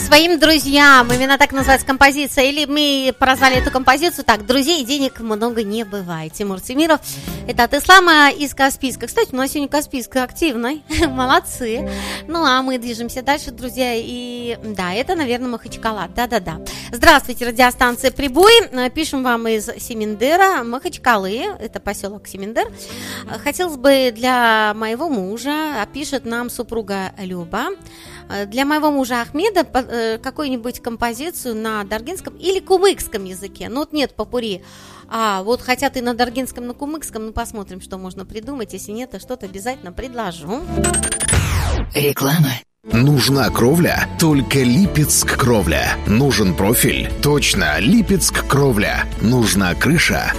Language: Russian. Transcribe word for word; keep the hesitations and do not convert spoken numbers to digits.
своим друзьям. Именно так называется композиция. Или мы прозвали эту композицию так: друзей и денег много не бывает. Тимур Темиров. Это от Ислама из Каспийска. Кстати, у нас сегодня Каспийска активной. Молодцы. Ну, а мы движемся дальше, друзья. И да, это, наверное, Махачкала. Да-да-да. Здравствуйте, радиостанция «Прибой». Пишем вам из Семендера, Махачкалы. Это поселок Семендер. Хотелось бы для моего мужа, пишет нам супруга Люба, для моего мужа Ахмеда какую-нибудь композицию на даргинском или кумыкском языке. Ну вот нет попурри. А вот хотят и на даргинском, и на кумыкском. Ну посмотрим, что можно придумать. Если нет, то что-то обязательно предложу. Реклама. Нужна кровля? Только Липецк кровля. Нужен профиль? Точно, Липецк кровля. Нужна крыша?